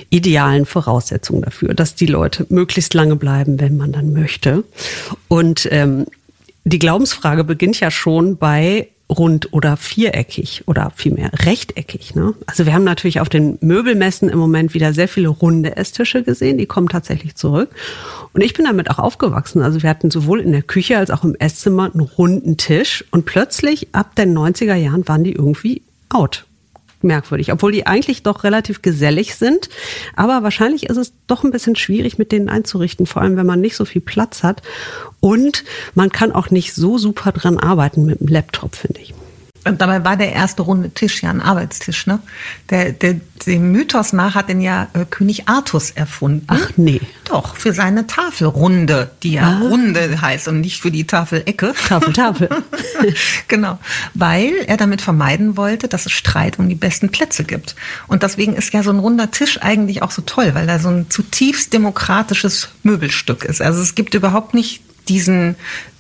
idealen Voraussetzungen dafür, dass die Leute möglichst lange bleiben, wenn man dann möchte. Und die Glaubensfrage beginnt ja schon bei rund oder viereckig oder vielmehr rechteckig. Ne? Also wir haben natürlich auf den Möbelmessen im Moment wieder sehr viele runde Esstische gesehen, die kommen tatsächlich zurück. Und ich bin damit auch aufgewachsen. Also wir hatten sowohl in der Küche als auch im Esszimmer einen runden Tisch und plötzlich ab den 90er Jahren waren die irgendwie out. Merkwürdig, obwohl die eigentlich doch relativ gesellig sind. Aber wahrscheinlich ist es doch ein bisschen schwierig, mit denen einzurichten, vor allem wenn man nicht so viel Platz hat. Und man kann auch nicht so super dran arbeiten mit dem Laptop, finde ich. Und dabei war der erste runde Tisch ja ein Arbeitstisch, ne? Dem Mythos nach hat den ja König Artus erfunden. Ach nee. Doch, für seine Tafelrunde, die ja Runde heißt und nicht für die Tafelecke. Tafel. Genau, weil er damit vermeiden wollte, dass es Streit um die besten Plätze gibt. Und deswegen ist ja so ein runder Tisch eigentlich auch so toll, weil er so ein zutiefst demokratisches Möbelstück ist. Also es gibt überhaupt nicht diesen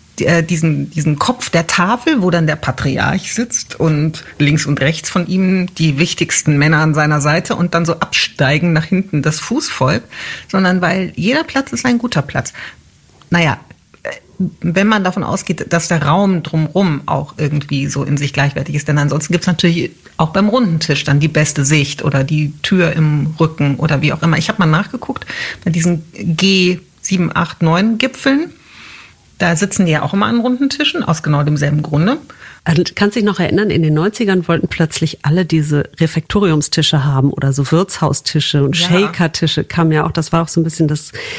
Kopf der Tafel, wo dann der Patriarch sitzt und links und rechts von ihm die wichtigsten Männer an seiner Seite und dann so absteigen nach hinten das Fußvolk, sondern weil jeder Platz ist ein guter Platz. Naja, wenn man davon ausgeht, dass der Raum drumherum auch irgendwie so in sich gleichwertig ist, denn ansonsten gibt es natürlich auch beim runden Tisch dann die beste Sicht oder die Tür im Rücken oder wie auch immer. Ich habe mal nachgeguckt, bei diesen G7, 8, 9 Gipfeln, da sitzen die ja auch immer an runden Tischen, aus genau demselben Grunde. Also, kannst dich noch erinnern, in den 90ern wollten plötzlich alle diese Refektoriumstische haben oder so Wirtshaustische und Shaker-Tische kamen ja auch, das war auch so ein bisschen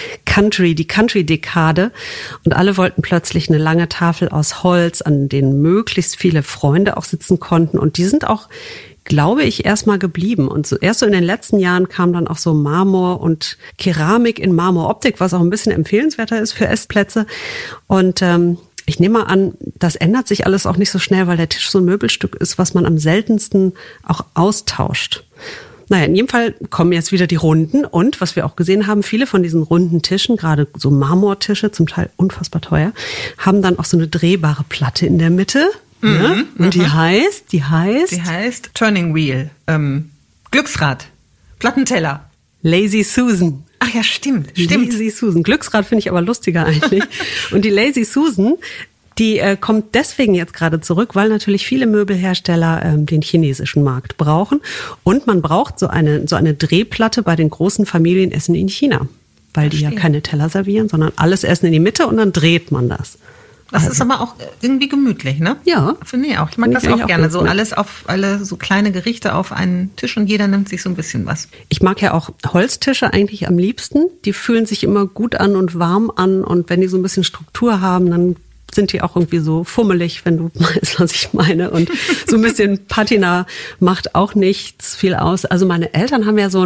die Country-Dekade. Und alle wollten plötzlich eine lange Tafel aus Holz, an denen möglichst viele Freunde auch sitzen konnten. Und die sind auch, glaube ich, erstmal geblieben. Und so, erst so in den letzten Jahren kam dann auch so Marmor und Keramik in Marmoroptik, was auch ein bisschen empfehlenswerter ist für Essplätze. Und ich nehme mal an, das ändert sich alles auch nicht so schnell, weil der Tisch so ein Möbelstück ist, was man am seltensten auch austauscht. Naja, in jedem Fall kommen jetzt wieder die Runden und, was wir auch gesehen haben, viele von diesen runden Tischen, gerade so Marmortische, zum Teil unfassbar teuer, haben dann auch so eine drehbare Platte in der Mitte. Ne? Und die heißt? Die heißt Turning Wheel, Glücksrad, Plattenteller. Lazy Susan. Ach ja, stimmt. Lazy Susan. Glücksrad finde ich aber lustiger eigentlich. Und die Lazy Susan, die kommt deswegen jetzt gerade zurück, weil natürlich viele Möbelhersteller den chinesischen Markt brauchen. Und man braucht so eine Drehplatte bei den großen Familienessen in China. Weil die ja keine Teller servieren, sondern alles Essen in die Mitte und dann dreht man das. Das ist aber auch irgendwie gemütlich, ne? Ja. Finde ich auch. Ich mag das auch gerne. So alle so kleine Gerichte auf einen Tisch und jeder nimmt sich so ein bisschen was. Ich mag ja auch Holztische eigentlich am liebsten. Die fühlen sich immer gut an und warm an. Und wenn die so ein bisschen Struktur haben, dann sind die auch irgendwie so fummelig, wenn du weißt, was ich meine. Und so ein bisschen Patina macht auch nichts viel aus. Also meine Eltern haben ja so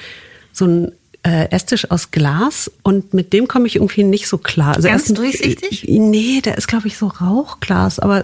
ein Esstisch aus Glas und mit dem komme ich irgendwie nicht so klar. Also ganz durchsichtig? Nee, der ist, glaube ich, so Rauchglas, aber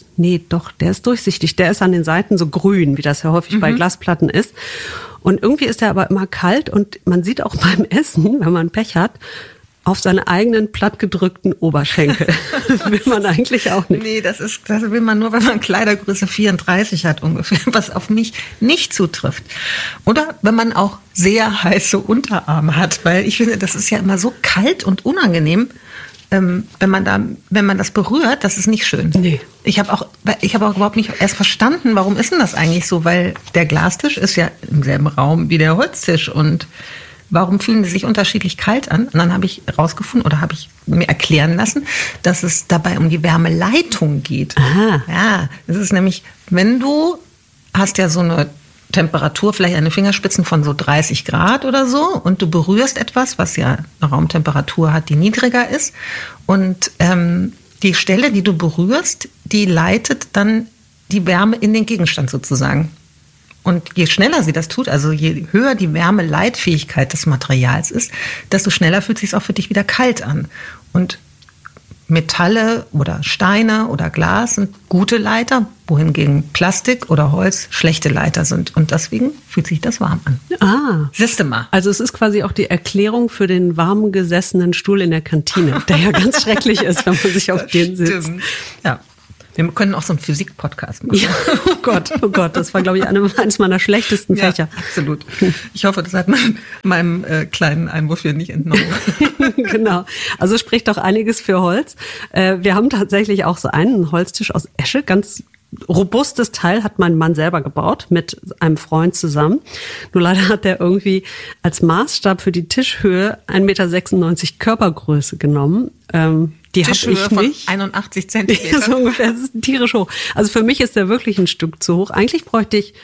der ist durchsichtig. Der ist an den Seiten so grün, wie das ja häufig bei Glasplatten ist. Und irgendwie ist der aber immer kalt und man sieht auch beim Essen, wenn man Pech hat, auf seine eigenen plattgedrückten Oberschenkel. Will man eigentlich auch nicht. Nee, das will man nur, wenn man Kleidergröße 34 hat ungefähr, was auf mich nicht zutrifft. Oder wenn man auch sehr heiße Unterarme hat, weil ich finde, das ist ja immer so kalt und unangenehm, wenn man das berührt, das ist nicht schön. Nee. Ich habe auch überhaupt nicht erst verstanden, warum ist denn das eigentlich so, weil der Glastisch ist ja im selben Raum wie der Holztisch und warum fühlen sie sich unterschiedlich kalt an? Und dann habe ich rausgefunden oder habe ich mir erklären lassen, dass es dabei um die Wärmeleitung geht. Aha. Ja, das ist nämlich, wenn du hast ja so eine Temperatur, vielleicht an den Fingerspitzen von so 30 Grad oder so und du berührst etwas, was ja eine Raumtemperatur hat, die niedriger ist und die Stelle, die du berührst, die leitet dann die Wärme in den Gegenstand sozusagen. Und je schneller sie das tut, also je höher die Wärmeleitfähigkeit des Materials ist, desto schneller fühlt es sich auch für dich wieder kalt an. Und Metalle oder Steine oder Glas sind gute Leiter, wohingegen Plastik oder Holz schlechte Leiter sind. Und deswegen fühlt sich das warm an. Ah. Siehst du mal. Also es ist quasi auch die Erklärung für den warm gesessenen Stuhl in der Kantine, der ja ganz schrecklich ist, wenn man sich auf den sitzt. Ja. Wir können auch so einen Physik-Podcast machen. Ja, oh Gott, das war, glaube ich, eines meiner schlechtesten Fächer. Ja, absolut. Ich hoffe, das hat meinem kleinen Einwurf hier nicht entnommen. Genau. Also spricht doch einiges für Holz. Wir haben tatsächlich auch so einen Holztisch aus Esche, ganz robustes Teil, hat mein Mann selber gebaut, mit einem Freund zusammen. Nur leider hat er irgendwie als Maßstab für die Tischhöhe 1,96 Meter Körpergröße genommen. Die habe ich nicht. Von 81 Zentimeter. So ungefähr, das ist tierisch hoch. Also für mich ist der wirklich ein Stück zu hoch. Eigentlich bräuchte ich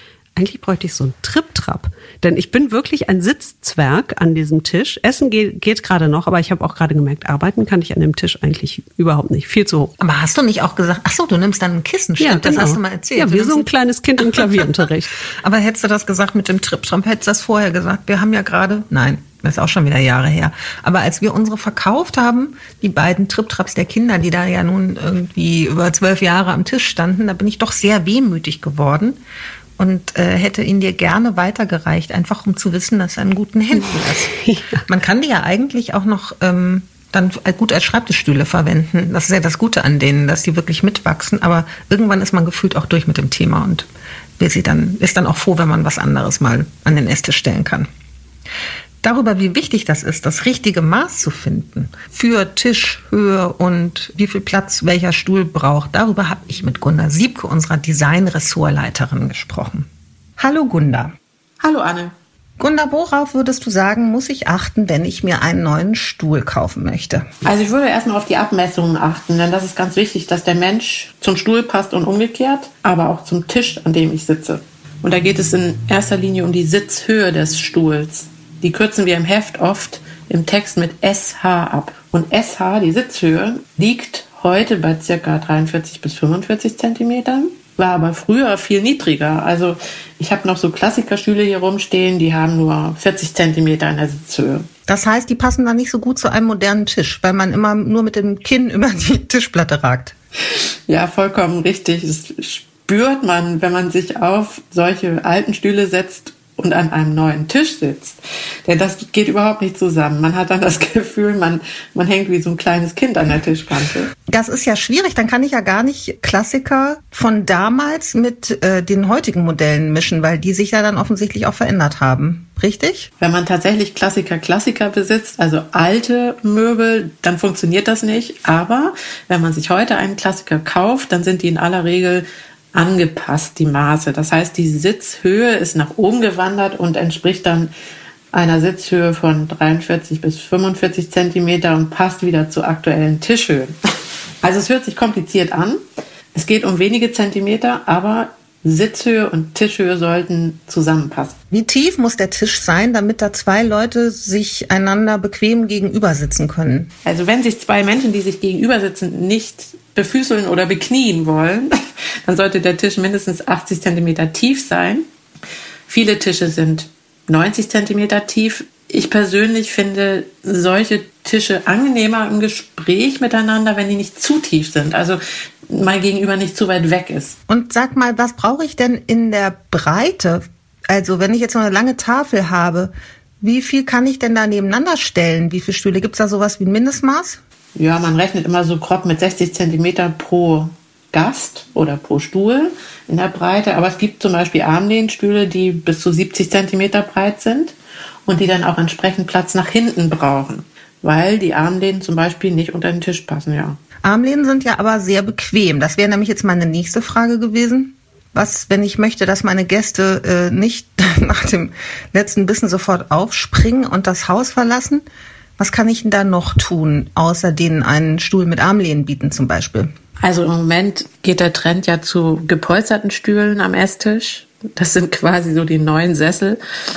so einen Trip-Trap. Denn ich bin wirklich ein Sitzzwerg an diesem Tisch. Essen geht gerade noch, aber ich habe auch gerade gemerkt, arbeiten kann ich an dem Tisch eigentlich überhaupt nicht. Viel zu hoch. Aber hast du nicht auch gesagt, ach so, du nimmst dann ein Kissen? Ja, stimmt, genau. Das hast du mal erzählt. Ja, wie so ein kleines Kind im Klavierunterricht. Aber hättest du das gesagt mit dem Trip-Trap, hättest du das vorher gesagt? Wir haben ja gerade, nein, das ist auch schon wieder Jahre her. Aber als wir unsere verkauft haben, die beiden Trip-Traps der Kinder, die da ja nun irgendwie über 12 Jahre am Tisch standen, da bin ich doch sehr wehmütig geworden. Und hätte ihn dir gerne weitergereicht, einfach um zu wissen, dass er in guten Händen ist. Ja. Man kann die ja eigentlich auch noch dann gut als Schreibtischstühle verwenden. Das ist ja das Gute an denen, dass die wirklich mitwachsen. Aber irgendwann ist man gefühlt auch durch mit dem Thema und ist dann auch froh, wenn man was anderes mal an den Esstisch stellen kann. Darüber, wie wichtig das ist, das richtige Maß zu finden für Tischhöhe und wie viel Platz welcher Stuhl braucht, darüber habe ich mit Gunda Siebke, unserer Design-Ressortleiterin, gesprochen. Hallo Gunda. Hallo Anne. Gunda, worauf würdest du sagen, muss ich achten, wenn ich mir einen neuen Stuhl kaufen möchte? Also ich würde erstmal auf die Abmessungen achten, denn das ist ganz wichtig, dass der Mensch zum Stuhl passt und umgekehrt, aber auch zum Tisch, an dem ich sitze. Und da geht es in erster Linie um die Sitzhöhe des Stuhls. Die kürzen wir im Heft oft im Text mit SH ab. Und SH, die Sitzhöhe, liegt heute bei ca. 43 bis 45 Zentimetern, war aber früher viel niedriger. Also ich habe noch so Klassikerstühle hier rumstehen, die haben nur 40 Zentimeter in der Sitzhöhe. Das heißt, die passen dann nicht so gut zu einem modernen Tisch, weil man immer nur mit dem Kinn über die Tischplatte ragt. Ja, vollkommen richtig. Das spürt man, wenn man sich auf solche alten Stühle setzt und an einem neuen Tisch sitzt. Denn das geht überhaupt nicht zusammen. Man hat dann das Gefühl, man hängt wie so ein kleines Kind an der Tischkante. Das ist ja schwierig. Dann kann ich ja gar nicht Klassiker von damals mit den heutigen Modellen mischen, weil die sich ja dann offensichtlich auch verändert haben. Richtig? Wenn man tatsächlich Klassiker besitzt, also alte Möbel, dann funktioniert das nicht. Aber wenn man sich heute einen Klassiker kauft, dann sind die in aller Regel angepasst, die Maße. Das heißt, die Sitzhöhe ist nach oben gewandert und entspricht dann einer Sitzhöhe von 43 bis 45 Zentimeter und passt wieder zur aktuellen Tischhöhe. Also es hört sich kompliziert an. Es geht um wenige Zentimeter, aber Sitzhöhe und Tischhöhe sollten zusammenpassen. Wie tief muss der Tisch sein, damit da zwei Leute sich einander bequem gegenüber sitzen können? Also wenn sich zwei Menschen, die sich gegenüber sitzen, nicht befüßeln oder beknien wollen, dann sollte der Tisch mindestens 80 Zentimeter tief sein. Viele Tische sind 90 Zentimeter tief. Ich persönlich finde solche Tische angenehmer im Gespräch miteinander, wenn die nicht zu tief sind. Also mein Gegenüber nicht zu weit weg ist. Und sag mal, was brauche ich denn in der Breite? Also wenn ich jetzt noch eine lange Tafel habe, wie viel kann ich denn da nebeneinander stellen? Wie viele Stühle? Gibt es da sowas wie ein Mindestmaß? Ja, man rechnet immer so grob mit 60 Zentimeter pro Gast oder pro Stuhl in der Breite. Aber es gibt zum Beispiel Armlehnstühle, die bis zu 70 Zentimeter breit sind und die dann auch entsprechend Platz nach hinten brauchen, weil die Armlehnen zum Beispiel nicht unter den Tisch passen, ja. Armlehnen sind ja aber sehr bequem. Das wäre nämlich jetzt meine nächste Frage gewesen. Was, wenn ich möchte, dass meine Gäste nicht nach dem letzten Bissen sofort aufspringen und das Haus verlassen? Was kann ich denn da noch tun, außer denen einen Stuhl mit Armlehnen bieten zum Beispiel? Also im Moment geht der Trend ja zu gepolsterten Stühlen am Esstisch. Das sind quasi so die neuen Sessel.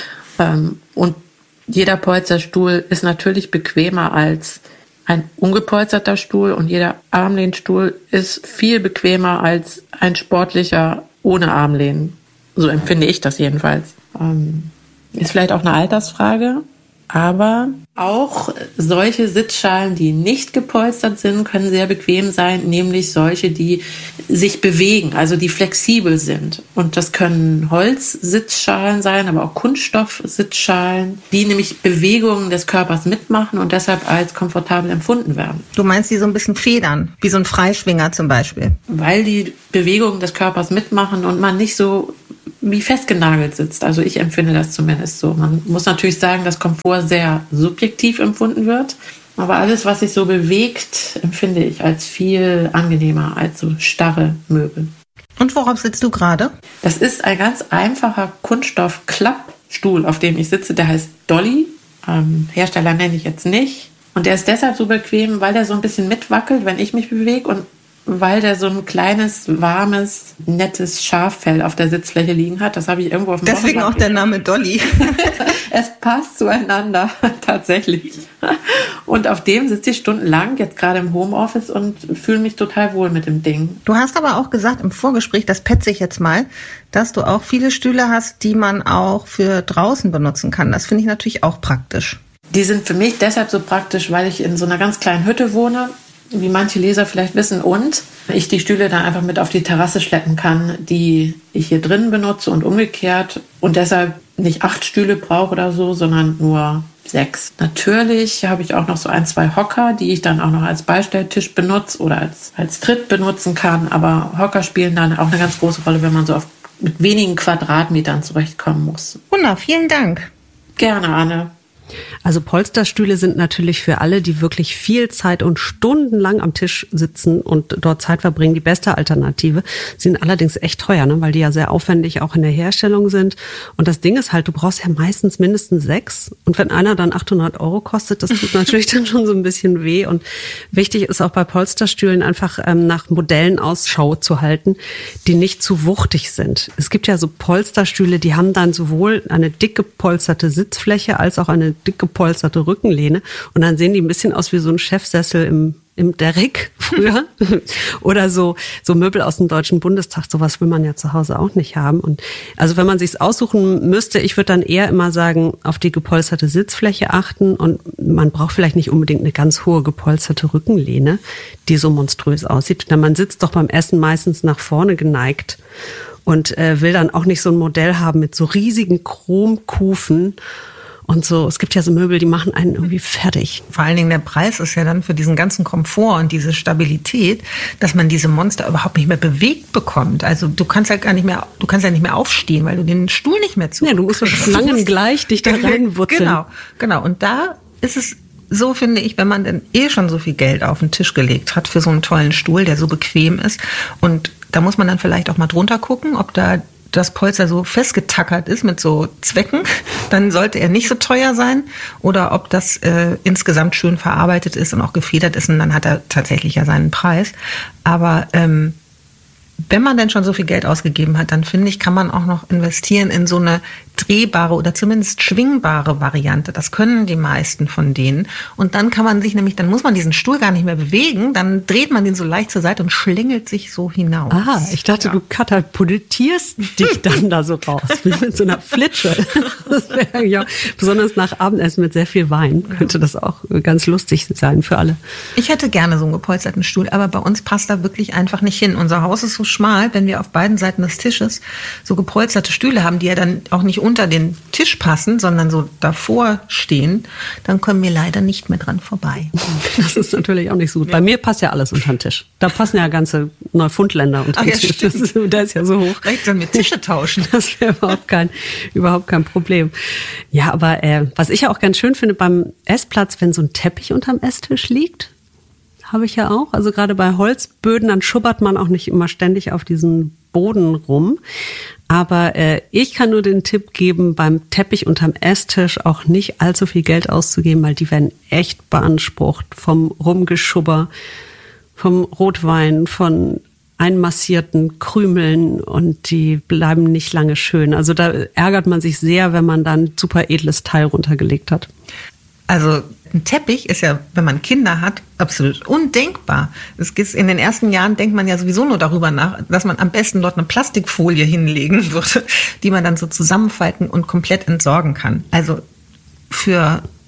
Und jeder Polsterstuhl ist natürlich bequemer als ein ungepolsterter Stuhl und jeder Armlehnstuhl ist viel bequemer als ein sportlicher ohne Armlehnen. So empfinde ich das jedenfalls. Ist vielleicht auch eine Altersfrage, Aber auch solche Sitzschalen, die nicht gepolstert sind, können sehr bequem sein, nämlich solche, die sich bewegen, also die flexibel sind. Und das können Holzsitzschalen sein, aber auch Kunststoffsitzschalen, die nämlich Bewegungen des Körpers mitmachen und deshalb als komfortabel empfunden werden. Du meinst, die so ein bisschen federn, wie so ein Freischwinger zum Beispiel? Weil die Bewegungen des Körpers mitmachen und man nicht so wie festgenagelt sitzt. Also ich empfinde das zumindest so. Man muss natürlich sagen, dass Komfort sehr subjektiv empfunden wird. Aber alles, was sich so bewegt, empfinde ich als viel angenehmer als so starre Möbel. Und worauf sitzt du gerade? Das ist ein ganz einfacher Kunststoff-Klappstuhl, auf dem ich sitze. Der heißt Dolly. Hersteller nenne ich jetzt nicht. Und der ist deshalb so bequem, weil der so ein bisschen mitwackelt, wenn ich mich bewege und weil der so ein kleines, warmes, nettes Schaffell auf der Sitzfläche liegen hat. Das habe ich irgendwo auf dem Deswegen auch der Name Dolly. Es passt zueinander, tatsächlich. Und auf dem sitze ich stundenlang, jetzt gerade im Homeoffice und fühle mich total wohl mit dem Ding. Du hast aber auch gesagt im Vorgespräch, das petze ich jetzt mal, dass du auch viele Stühle hast, die man auch für draußen benutzen kann. Das finde ich natürlich auch praktisch. Die sind für mich deshalb so praktisch, weil ich in so einer ganz kleinen Hütte wohne, wie manche Leser vielleicht wissen, und ich die Stühle dann einfach mit auf die Terrasse schleppen kann, die ich hier drin benutze und umgekehrt und deshalb nicht 8 Stühle brauche oder so, sondern nur 6. Natürlich habe ich auch noch so 1, 2 Hocker, die ich dann auch noch als Beistelltisch benutze oder als Tritt benutzen kann, aber Hocker spielen dann auch eine ganz große Rolle, wenn man so mit wenigen Quadratmetern zurechtkommen muss. Wunderbar, vielen Dank. Gerne, Anne. Also Polsterstühle sind natürlich für alle, die wirklich viel Zeit und stundenlang am Tisch sitzen und dort Zeit verbringen, die beste Alternative. Sie sind allerdings echt teuer, ne? Weil die ja sehr aufwendig auch in der Herstellung sind. Und das Ding ist halt, du brauchst ja meistens mindestens 6. Und wenn einer dann 800 € kostet, das tut natürlich dann schon so ein bisschen weh. Und wichtig ist auch bei Polsterstühlen einfach nach Modellen Ausschau zu halten, die nicht zu wuchtig sind. Es gibt ja so Polsterstühle, die haben dann sowohl eine dick gepolsterte Sitzfläche als auch eine dick gepolsterte Rückenlehne und dann sehen die ein bisschen aus wie so ein Chefsessel im Derrick früher oder so Möbel aus dem Deutschen Bundestag. Sowas will man ja zu Hause auch nicht haben. Und also wenn man sich's aussuchen müsste, ich würde dann eher immer sagen, auf die gepolsterte Sitzfläche achten und man braucht vielleicht nicht unbedingt eine ganz hohe gepolsterte Rückenlehne, die so monströs aussieht. Denn man sitzt doch beim Essen meistens nach vorne geneigt und will dann auch nicht so ein Modell haben mit so riesigen Chromkufen. Und so, es gibt ja so Möbel, die machen einen irgendwie fertig. Vor allen Dingen der Preis ist ja dann für diesen ganzen Komfort und diese Stabilität, dass man diese Monster überhaupt nicht mehr bewegt bekommt. Also du kannst ja nicht mehr aufstehen, weil du den Stuhl nicht mehr zu. Ja, du musst so schlangen gleich dich da reinwurzeln. Genau. Und da ist es so, finde ich, wenn man denn schon so viel Geld auf den Tisch gelegt hat für so einen tollen Stuhl, der so bequem ist. Und da muss man dann vielleicht auch mal drunter gucken, ob da das Polster so festgetackert ist mit so Zwecken, dann sollte er nicht so teuer sein. Oder ob das insgesamt schön verarbeitet ist und auch gefedert ist, und dann hat er tatsächlich ja seinen Preis. Aber wenn man denn schon so viel Geld ausgegeben hat, dann finde ich, kann man auch noch investieren in so eine drehbare oder zumindest schwingbare Variante. Das können die meisten von denen. Und dann kann man sich nämlich, dann muss man diesen Stuhl gar nicht mehr bewegen, dann dreht man den so leicht zur Seite und schlingelt sich so hinaus. Ah, ich dachte, du katapultierst dich dann da so raus, wie mit so einer Flitsche. Das wäre ja, besonders nach Abendessen mit sehr viel Wein, könnte das auch ganz lustig sein für alle. Ich hätte gerne so einen gepolsterten Stuhl, aber bei uns passt da wirklich einfach nicht hin. Unser Haus ist so schmal, wenn wir auf beiden Seiten des Tisches so gepolsterte Stühle haben, die ja dann auch nicht unter den Tisch passen, sondern so davor stehen, dann kommen wir leider nicht mehr dran vorbei. Das ist natürlich auch nicht so gut. Bei mir passt ja alles unter den Tisch. Da passen ja ganze Neufundländer unter den Tisch. Der ist ja so hoch. Vielleicht sollen wir Tische tauschen. Das wäre überhaupt kein Problem. Ja, aber was ich ja auch ganz schön finde beim Essplatz, wenn so ein Teppich unterm Esstisch liegt, habe ich ja auch. Also gerade bei Holzböden, dann schubbert man auch nicht immer ständig auf diesen Boden rum. Aber ich kann nur den Tipp geben, beim Teppich unterm Esstisch auch nicht allzu viel Geld auszugeben, weil die werden echt beansprucht vom Rumgeschubber, vom Rotwein, von einmassierten Krümeln, und die bleiben nicht lange schön. Also da ärgert man sich sehr, wenn man dann super edles Teil runtergelegt hat. Also ein Teppich ist ja, wenn man Kinder hat, absolut undenkbar. In den ersten Jahren denkt man ja sowieso nur darüber nach, dass man am besten dort eine Plastikfolie hinlegen würde, die man dann so zusammenfalten und komplett entsorgen kann. Also für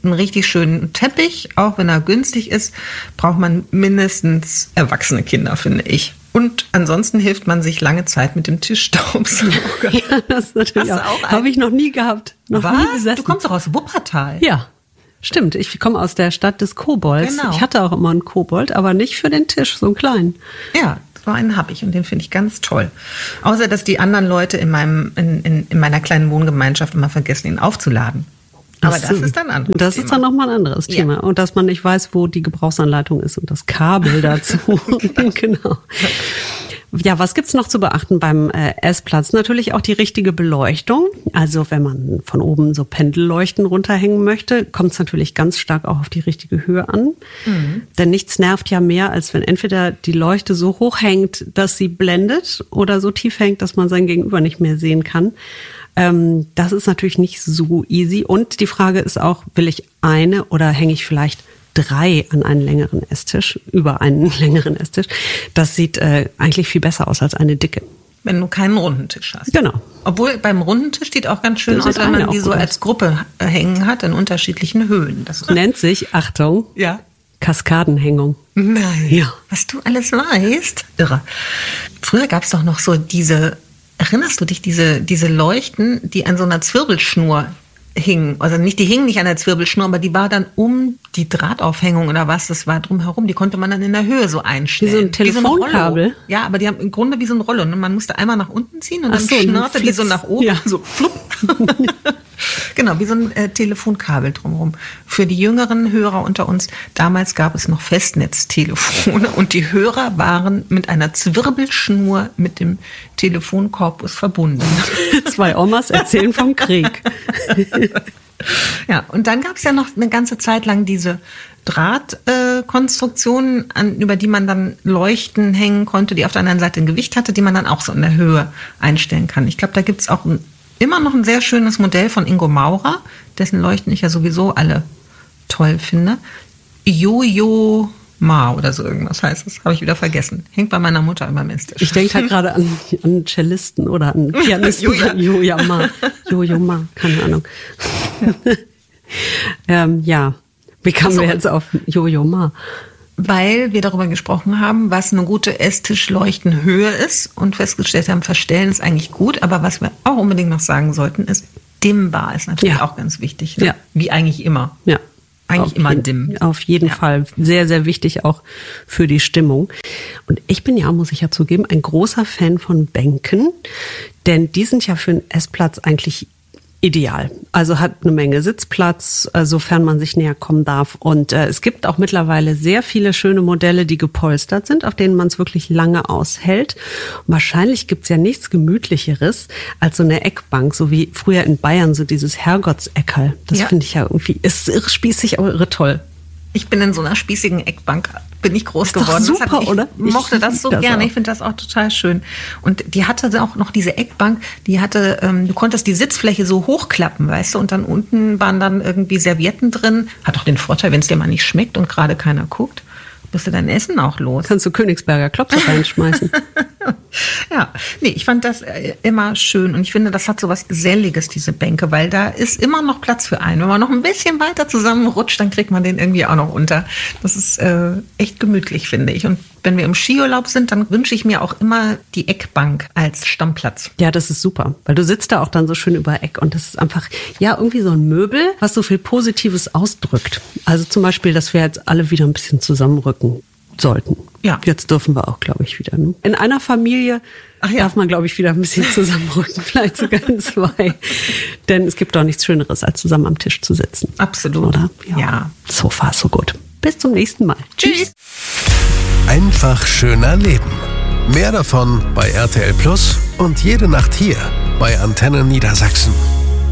einen richtig schönen Teppich, auch wenn er günstig ist, braucht man mindestens erwachsene Kinder, finde ich. Und ansonsten hilft man sich lange Zeit mit dem Tischstaubsauger. Ja, das ist natürlich auch. Habe ich noch nie gehabt. Nie Du kommst doch aus Wuppertal. Ja, stimmt. Ich komme aus der Stadt des Kobolds. Genau. Ich hatte auch immer einen Kobold, aber nicht für den Tisch, so einen kleinen. Ja, so einen habe ich und den finde ich ganz toll. Außer, dass die anderen Leute in meiner kleinen Wohngemeinschaft immer vergessen, ihn aufzuladen. Aber das ist dann anders. Das ist dann nochmal ein anderes Thema. Und dass man nicht weiß, wo die Gebrauchsanleitung ist und das Kabel dazu. Genau. Ja, was gibt's noch zu beachten beim Essplatz? Natürlich auch die richtige Beleuchtung. Also wenn man von oben so Pendelleuchten runterhängen möchte, kommt es natürlich ganz stark auch auf die richtige Höhe an. Mhm. Denn nichts nervt ja mehr, als wenn entweder die Leuchte so hoch hängt, dass sie blendet, oder so tief hängt, dass man sein Gegenüber nicht mehr sehen kann. Das ist natürlich nicht so easy. Und die Frage ist auch, will ich eine oder hänge ich vielleicht 3 an einen längeren Esstisch, über einen längeren Esstisch? Das sieht eigentlich viel besser aus als eine dicke. Wenn du keinen runden Tisch hast. Genau. Obwohl beim runden Tisch sieht auch ganz schön aus, wenn man die so als Gruppe hängen hat, in unterschiedlichen Höhen. Das nennt sich, Achtung, ja, Kaskadenhängung. Nein, ja. Was du alles weißt. Irre. Früher gab es doch noch so erinnerst du dich, diese Leuchten, die an so einer Zwirbelschnur hingen? Also die hingen nicht an der Zwirbelschnur, aber die war dann um die Drahtaufhängung oder was, das war drumherum. Die konnte man dann in der Höhe so einstellen. Wie so ein Telefonkabel? Ja, aber die haben im Grunde wie so ein Rollo. Und man musste einmal nach unten ziehen und dann schnurrte die so nach oben. Ja. So flupp. Genau, wie so ein Telefonkabel drumherum. Für die jüngeren Hörer unter uns, damals gab es noch Festnetztelefone und die Hörer waren mit einer Zwirbelschnur mit dem Telefonkorpus verbunden. 2 Omas erzählen vom Krieg. Ja, und dann gab es ja noch eine ganze Zeit lang diese Drahtkonstruktionen, über die man dann Leuchten hängen konnte, die auf der anderen Seite ein Gewicht hatte, die man dann auch so in der Höhe einstellen kann. Ich glaube, da gibt es auch immer noch ein sehr schönes Modell von Ingo Maurer, dessen Leuchten ich ja sowieso alle toll finde. Yo-Yo-Ma oder so irgendwas heißt es, habe ich wieder vergessen. Hängt bei meiner Mutter immer im Esstisch. Ich denke halt gerade an Cellisten oder an Pianisten. Yo-Yo-Ma, keine Ahnung. Ja, wie kamen wir jetzt auf Yo-Yo-Ma? Weil wir darüber gesprochen haben, was eine gute Esstischleuchtenhöhe ist und festgestellt haben, Verstellen ist eigentlich gut, aber was wir auch unbedingt noch sagen sollten, ist, dimmbar ist natürlich auch ganz wichtig. Ne? Ja. Wie eigentlich immer. Ja. Eigentlich immer dimm. Auf jeden Fall. Sehr, sehr wichtig auch für die Stimmung. Und ich bin ja, muss ich ja zugeben, ein großer Fan von Bänken, denn die sind ja für einen Essplatz eigentlich ideal. Also hat eine Menge Sitzplatz, sofern man sich näher kommen darf. Und es gibt auch mittlerweile sehr viele schöne Modelle, die gepolstert sind, auf denen man es wirklich lange aushält. Und wahrscheinlich gibt es ja nichts Gemütlicheres als so eine Eckbank, so wie früher in Bayern, so dieses Herrgottseckerl. Das finde ich ja irgendwie, ist irre spießig, aber irre toll. Ich bin in so einer spießigen Eckbank, bin ich groß ist geworden. Doch super, oder? Ich mochte das so gerne. Auch. Ich finde das auch total schön. Und die hatte auch noch diese Eckbank, die hatte, du konntest die Sitzfläche so hochklappen, weißt du, und dann unten waren dann irgendwie Servietten drin. Hat auch den Vorteil, wenn es dir mal nicht schmeckt und gerade keiner guckt, bist du dein Essen auch los. Kannst du Königsberger Klopse reinschmeißen. Ja, nee, ich fand das immer schön und ich finde, das hat so was Geselliges, diese Bänke, weil da ist immer noch Platz für einen. Wenn man noch ein bisschen weiter zusammenrutscht, dann kriegt man den irgendwie auch noch unter. Das ist echt gemütlich, finde ich. Und wenn wir im Skiurlaub sind, dann wünsche ich mir auch immer die Eckbank als Stammplatz. Ja, das ist super, weil du sitzt da auch dann so schön über Eck und das ist einfach, ja, irgendwie so ein Möbel, was so viel Positives ausdrückt. Also zum Beispiel, dass wir jetzt alle wieder ein bisschen zusammenrücken sollten. Ja. Jetzt dürfen wir auch, glaube ich, wieder. Ne? In einer Familie darf man, glaube ich, wieder ein bisschen zusammenrücken, vielleicht sogar in 2. Denn es gibt doch nichts Schöneres, als zusammen am Tisch zu sitzen. Absolut. Oder? Ja. So far, so gut. Bis zum nächsten Mal. Tschüss. Einfach schöner Leben. Mehr davon bei RTL Plus und jede Nacht hier bei Antenne Niedersachsen.